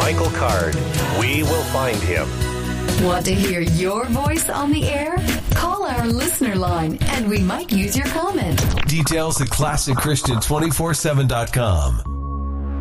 Michael Card. We will find him. Want to hear your voice on the air? Call our listener line and we might use your comment. Details at ClassicChristian247.com.